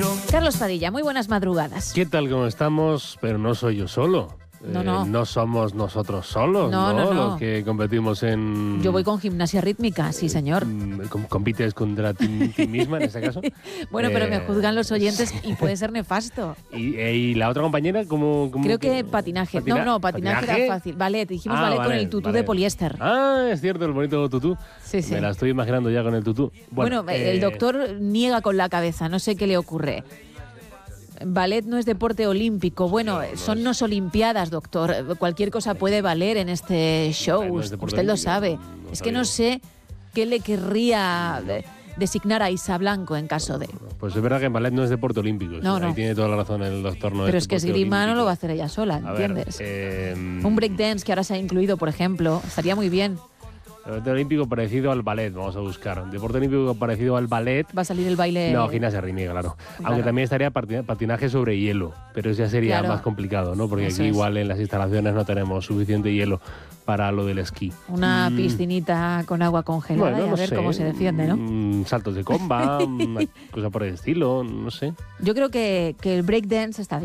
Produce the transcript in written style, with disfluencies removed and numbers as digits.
Carlos Padilla, muy buenas madrugadas. ¿Qué tal? ¿Cómo estamos? Pero no soy yo solo. No. No somos nosotros solos, No. Los que competimos en... Yo voy con gimnasia rítmica, sí señor. ¿Compites contra ti misma en este caso? Bueno, pero me juzgan los oyentes y puede ser nefasto. ¿Y la otra compañera cómo Creo que patinaje. No, patinaje era fácil. Ballet, dijimos ballet con el tutú de poliéster. Ah, es cierto, el bonito tutú. Sí. Me la estoy imaginando ya con el tutú. Bueno, el doctor niega con la cabeza, no sé qué le ocurre. Ballet no es deporte olímpico. Bueno, son no olimpiadas, doctor. Cualquier cosa puede valer en este show. No es Usted lo sabe. Es que no sé qué le querría designar a Isa Blanco en caso de... Pues es verdad que en ballet no es deporte olímpico. No. Ahí tiene toda la razón el doctor. Pero es que esgrima no lo va a hacer ella sola, ¿entiendes? Un breakdance que ahora se ha incluido, por ejemplo, estaría muy bien. Deporte olímpico parecido al ballet, vamos a buscar. Deporte olímpico parecido al ballet. Va a salir el baile... No, gimnasia rítmica, claro. Aunque también estaría patinaje sobre hielo, pero eso ya sería más complicado, ¿no? Porque aquí igual en las instalaciones no tenemos suficiente hielo para lo del esquí. Una piscinita con agua congelada y a ver cómo se defiende, ¿no? Saltos de comba, una cosa por el estilo, no sé. Yo creo que el breakdance está bien.